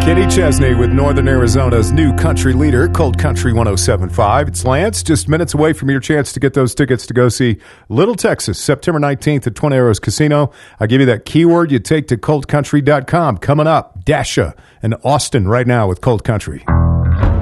Kenny Chesney with Northern Arizona's new country leader, Cold Country 107.5. It's Lance, just minutes away from your chance to get those tickets to go see Little Texas, September 19th at Twin Arrows Casino. I'll give you that keyword you take to coldcountry.com. Coming up, Dasha and Austin right now with Cold Country.